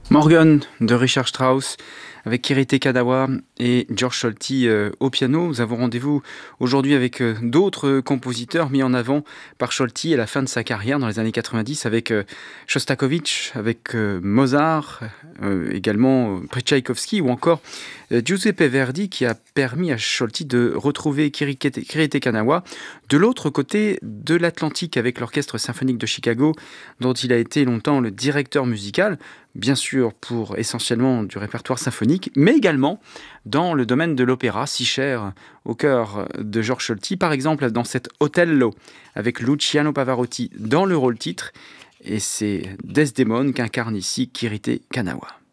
Morgan de Richard Strauss avec Kirite Kanawa et George Solti au piano. Nous avons rendez-vous aujourd'hui avec d'autres compositeurs mis en avant par Solti à la fin de sa carrière dans les années 90 avec Shostakovich, avec Mozart, également Tchaïkovski ou encore Giuseppe Verdi qui a permis à Solti de retrouver Kirite Kanawa de l'autre côté de l'Atlantique avec l'Orchestre symphonique de Chicago dont il a été longtemps le directeur musical, bien sûr pour essentiellement du répertoire symphonique, mais également dans le domaine de l'opéra, si cher au cœur de George Solti, par exemple dans cet Otello, avec Luciano Pavarotti dans le rôle titre, et c'est Desdemone qu'incarne ici Kirite Kanawa.